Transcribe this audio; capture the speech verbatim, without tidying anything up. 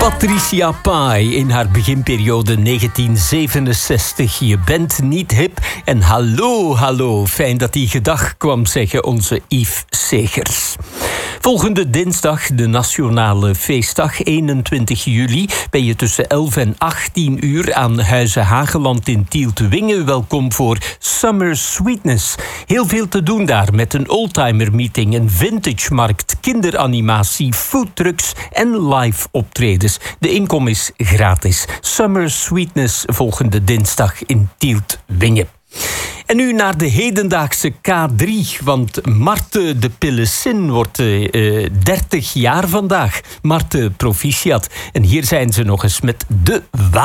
Patricia Pai in haar beginperiode negentien zevenenzestig. Je bent niet hip en hallo, hallo. Fijn dat hij gedag kwam zeggen, onze Yves Segers. Volgende dinsdag, de nationale feestdag, eenentwintig juli... ben je tussen elf en achttien uur aan Huize Hageland in Tiel te Wingen. Welkom voor Summer Sweetness. Heel veel te doen daar met een oldtimer meeting, een vintage-markt, kinderanimatie, foodtrucks en live optredens. De inkom is gratis. Summer Sweetness volgende dinsdag in Tiel te Wingen. En nu naar de hedendaagse K drie, want Marthe de Pillesin wordt uh, dertig jaar vandaag. Marthe, proficiat. En hier zijn ze nog eens met de